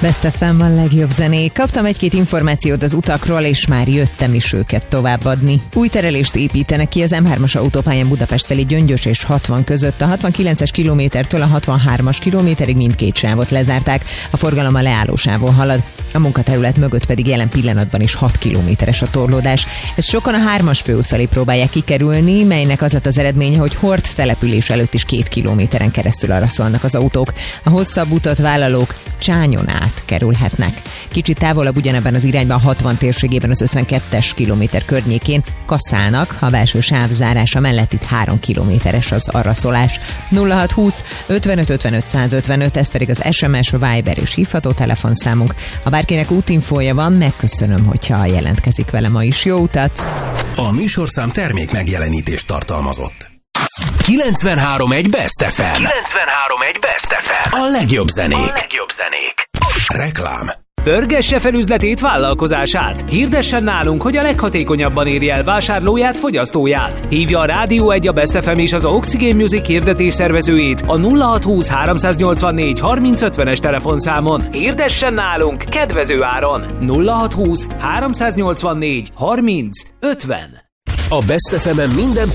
Best FM van, legjobb zenék. Kaptam egy-két információt az utakról, és már jöttem is őket továbbadni. Új terelést építenek ki az M3-as autópályán Budapest felé Gyöngyös és 60 között. A 69-es kilométertől a 63-as kilométerig mindkét sávot lezárták. A forgalom a leállósávon halad. A munkaterület mögött pedig jelen pillanatban is 6 kilométeres a torlódás. Ezt sokan a 3-as főút felé próbálják kikerülni, melynek az lett az eredménye, hogy Hort település előtt is 2 kilométeren keresztül araszolnak az autók. A hosszabb utat vállalók Csányon át kerülhetnek. Kicsit távolabb ugyanebben az irányban, a 60 térségében az 52-es kilométer környékén kaszálnak, a belső sáv zárása mellett itt 3 kilométeres az arraszolás. 0620 55 55 155, ez pedig az SMS, Viber és hívható telefonszámunk. Ha bárkinek útinfója van, megköszönöm, hogyha jelentkezik vele ma is. Jó utat! A műsorszám termék megjelenítést tartalmazott. 93.1 Best FM. 93.1 Best FM. A legjobb zenék. Reklám. Pörgesse fel üzletét, vállalkozását. Hirdessen nálunk, hogy a leghatékonyabban érje el vásárlóját, fogyasztóját. Hívja a Rádió 1, a Best FM és az Oxygen Music hirdetés szervezőjét a 0620 384 3050-es telefonszámon. Hirdessen nálunk kedvező áron. 0620 384 3050. A Best FM-en minden